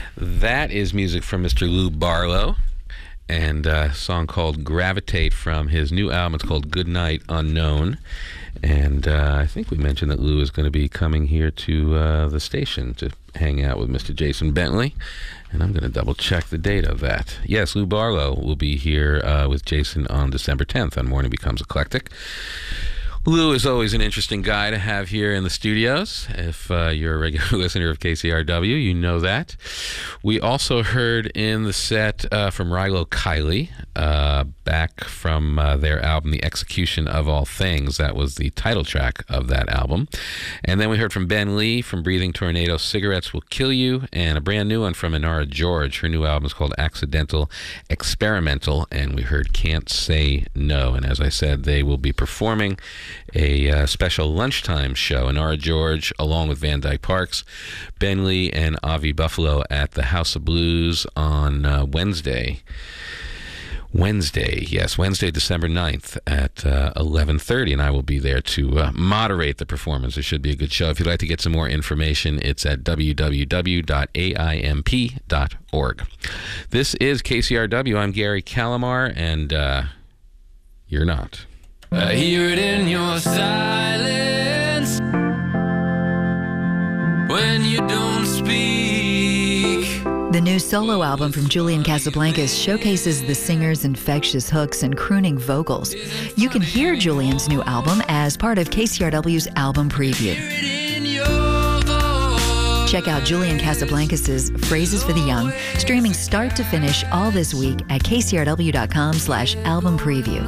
That is music from Mr. Lou Barlow, and a song called Gravitate from his new album. It's called Goodnight Unknown. And I think we mentioned that Lou is going to be coming here to the station to hang out with Mr. Jason Bentley. And I'm going to double check the date of that. Yes, Lou Barlow will be here with Jason on December 10th on Morning Becomes Eclectic. Lou is always an interesting guy to have here in the studios. If you're a regular listener of KCRW, you know that. We also heard in the set from Rilo Kiley, back from their album, The Execution of All Things. That was the title track of that album. And then we heard from Ben Lee from Breathing Tornado, Cigarettes Will Kill You, and a brand new one from Inara George. Her new album is called Accidental Experimental, and we heard Can't Say No. And as I said, they will be performing a special lunchtime show. Inara George, along with Van Dyke Parks, Ben Lee, and Avi Buffalo at the House of Blues on Wednesday, December 9th at 11:30, and I will be there to moderate the performance. It should be a good show. If you'd like to get some more information, it's at www.aimp.org. This is KCRW. I'm Gary Calamar, and you're not. I hear it in your silence when you don't speak. The new solo album from Julian Casablancas showcases the singer's infectious hooks and crooning vocals. You can hear Julian's new album as part of KCRW's album preview. Check out Julian Casablancas' Phrases for the Young, streaming start to finish all this week at kcrw.com/album preview.